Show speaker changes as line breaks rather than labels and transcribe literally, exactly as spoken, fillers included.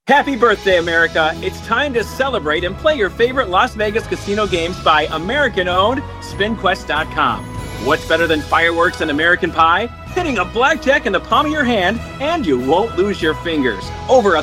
Happy birthday, America. It's time to celebrate and play your favorite Las Vegas casino games by American-owned Spin Quest dot com. What's better than fireworks and American pie? Hitting a blackjack in the palm of your hand, and you won't lose your fingers. Over a